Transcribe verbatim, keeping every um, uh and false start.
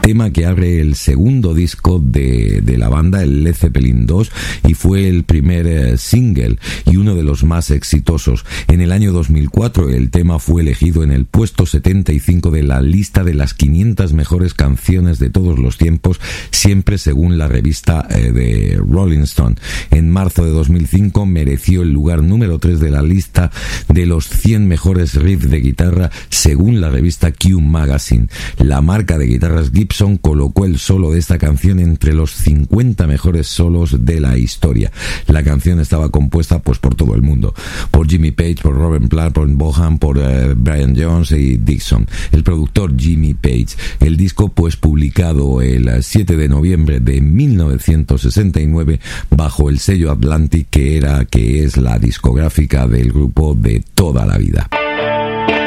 tema que abre el segundo disco de, de la banda, el Led Zeppelin dos, y fue el primer eh, single y uno de los más exitosos. En el año dos mil cuatro el tema fue elegido en el puesto setenta y cinco de la lista de las quinientas mejores canciones de todos los tiempos, siempre según la revista eh, de Rolling Stone. En marzo de dos mil cinco mereció el lugar número tres de la lista de los cien mejores riffs de guitarra según la revista Q Magazine. La marca de guitarras Gibson colocó el solo de esta canción entre los cincuenta mejores solos de la historia. La canción estaba compuesta pues por todo el mundo, por Jimmy Page, por Robert Plant, por Bonham, por uh, Brian Jones y Dixon. El productor Jimmy Page. El disco pues publicado el siete de noviembre de mil novecientos sesenta y nueve bajo el sello Atlantic, que era que es la discográfica del grupo de toda la vida.